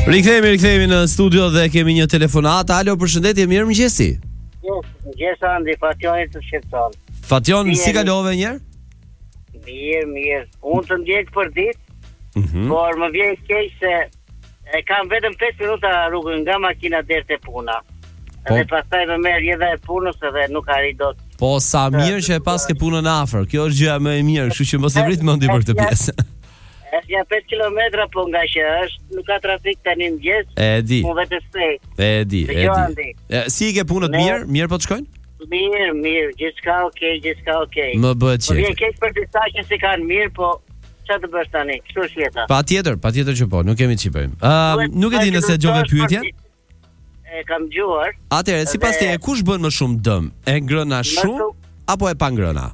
Rikthehemi në studio dhe kemi një telefonat. Alo, përshëndetje, mirë mëngjesi. Mëngjes Andi, Fationi të shqetëson. Fation, si kalove një herë? Mirë. Unë të ndjek për ditë, por më vjen keq se e kam vetëm 5 minuta rrugën nga makina deri te puna. Dhe pastaj më merr edhe e punës edhe nuk arri dot. Po sa mirë që e pas ke punën afër. Kjo është gjëja më e mirë, kështu që mos e vrit mendi për këtë pjesë. Është ja 5 kilometra po nga që është, nuk ka trafik tani mëngjes. E di. Unë vetë stej. E di. Si ke punët mirë po të shkojnë? Mirë, gjithçka okay. Më bëhet qejf. Po vjen keq për disa që si kanë mirë, po çfarë të bësh tani? Kështu është jeta. Patjetër që po, nuk kemi ç'i bëjmë. Nuk e di nëse dëgjove pyetjen. E kam dëgjuar. Atëherë, sipas teje, kush bën më shumë dëm? E ngrëna shumë apo e pa ngrëna?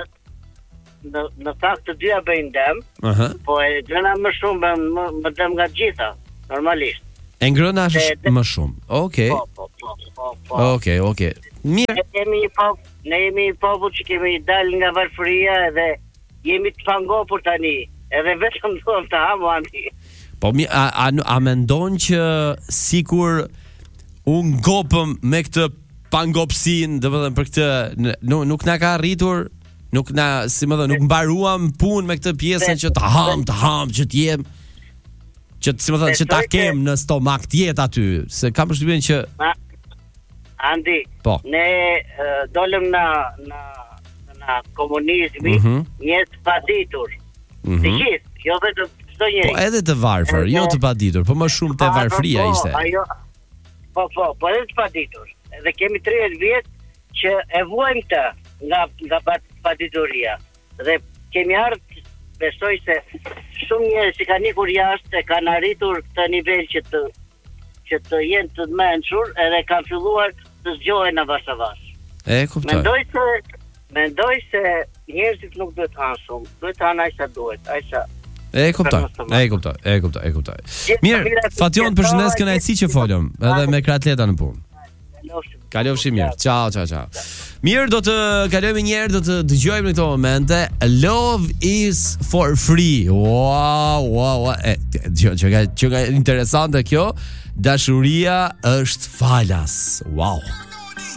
Në fakt të dyja bëjnë dëm, po e ngrëna më shumë më dëm nga gjitha, normalisht. E ngrëna është më shumë. Okej. Po. Okej. Mirë. Ne jemi një popull që kemi dalë nga varfëria edhe jemi të pangopur tani, edhe vetëm duam të hamu Andi. Po a mendon që sikur unë ngopëm me këtë pangopsin, domethënë për këtë nuk na ka arritur, nuk mbaruam punë me këtë pjesën që të ham që të jem, që ta kem në stomak të jetë aty, se kam përshtypjen që Andi, ne dolëm në komunizmi, njerëz paditur. Të gjithë, jo vetëm çdo njeri. Po edhe të varfër, jo të paditur, po më shumë te varfëria ishte. Po edhe të paditur. Edhe kemi 30 vjet që e vuajmë këtë nga padituria. Dhe kemi ardhur, besoj se shumë njerëz që kanë ikur jashtë kanë arritur këtë nivel që të jenë të mençur, edhe kanë filluar të zgjohen avash. E kuptoj. Mendoj se njerëzit nuk duhet të hanë shumë, duhet të hanë aq sa duhet, aq sa. E kuptoj. Mirë, Fation, përshëndes, kënaqësi që folëm, edhe me Kratleta në punë. Kalofshi mirë. Ciao. Mirë, do të kalojmë një herë, do të dëgjojmë në këto momente Love is for free. Wow. Që interesante kjo. Dashuria është falas. Wow.